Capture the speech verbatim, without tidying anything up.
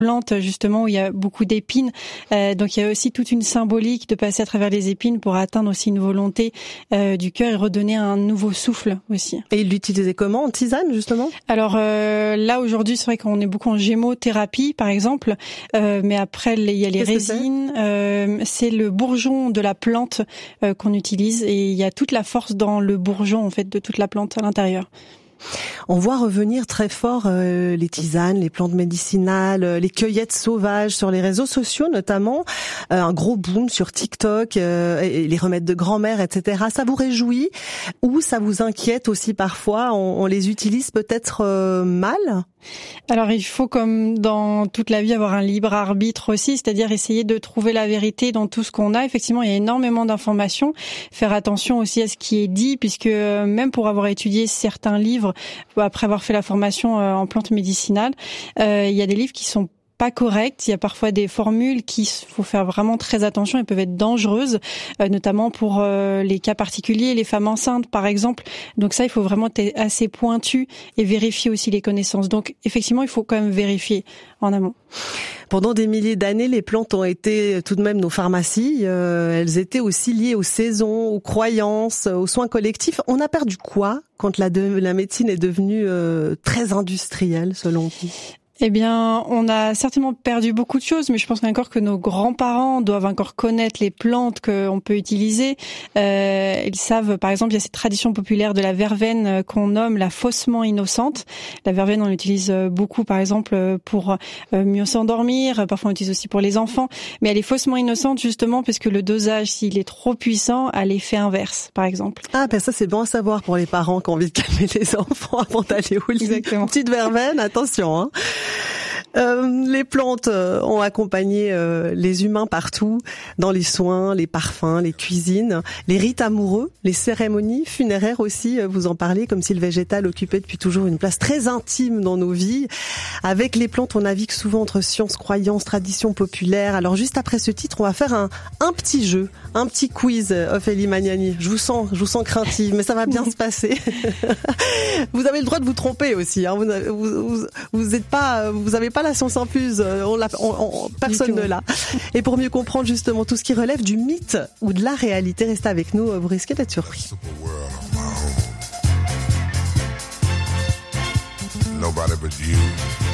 plante justement où il y a beaucoup d'épines. Euh, donc il y a aussi toute une symbolique de passer à travers les épines pour atteindre aussi une volonté euh, du cœur et redonner un nouveau souffle aussi. Et il l'utilisait comment, en tisane justement? Alors euh, là aujourd'hui c'est vrai qu'on est beaucoup en gémothérapie par exemple, euh, mais après il y a les Qu'est-ce résines. C'est, euh, c'est le bourgeon de la plante euh, qu'on utilise et il y a toute la force dans le bourgeon en fait de toute la plante à l'intérieur. On voit revenir très fort euh, les tisanes, les plantes médicinales, euh, les cueillettes sauvages sur les réseaux sociaux notamment, euh, un gros boom sur TikTok, euh, et les remèdes de grand-mère, et cetera. Ça vous réjouit ou ça vous inquiète aussi parfois? On, on les utilise peut-être euh, mal? Alors il faut, comme dans toute la vie, avoir un libre arbitre aussi, c'est-à-dire essayer de trouver la vérité dans tout ce qu'on a. Effectivement, il y a énormément d'informations. Faire attention aussi à ce qui est dit, puisque même pour avoir étudié certains livres, après avoir fait la formation en plantes médicinales, euh, il y a des livres qui sont pas correctes. Il y a parfois des formules qui faut faire vraiment très attention. Elles peuvent être dangereuses, euh, notamment pour euh, les cas particuliers, les femmes enceintes par exemple. Donc ça, il faut vraiment être assez pointu et vérifier aussi les connaissances. Donc effectivement, il faut quand même vérifier en amont. Pendant des milliers d'années, les plantes ont été tout de même nos pharmacies. Euh, elles étaient aussi liées aux saisons, aux croyances, aux soins collectifs. On a perdu quoi quand la, de, la médecine est devenue euh, très industrielle, selon vous? Eh bien, on a certainement perdu beaucoup de choses, mais je pense encore que nos grands-parents doivent encore connaître les plantes qu'on peut utiliser. Euh, ils savent, par exemple, il y a cette tradition populaire de la verveine qu'on nomme la faussement innocente. La verveine, on l'utilise beaucoup, par exemple, pour mieux s'endormir. Parfois, on l'utilise aussi pour les enfants. Mais elle est faussement innocente, justement, parce que le dosage, s'il est trop puissant, a l'effet inverse, par exemple. Ah, ben ça, c'est bon à savoir pour les parents qui ont envie de calmer les enfants avant d'aller au lit. Exactement. Petite verveine, attention, hein. Euh, les plantes euh, ont accompagné euh, les humains partout, dans les soins, les parfums, les cuisines, les rites amoureux, les cérémonies funéraires aussi, euh, vous en parlez, comme si le végétal occupait depuis toujours une place très intime dans nos vies. Avec les plantes, on navigue souvent entre science, croyances, traditions populaires. Alors juste après ce titre, on va faire un, un petit jeu, un petit quiz, Ophélie Magnani. Je vous sens, je vous sens craintive, mais ça va bien se passer. Vous avez le droit de vous tromper aussi, hein. Vous, vous, vous, vous êtes pas, vous avez pas la science infuse, on l'a, on, on, personne ne l'a. Et pour mieux comprendre justement tout ce qui relève du mythe ou de la réalité, restez avec nous, vous risquez d'être surpris. Nobody but you.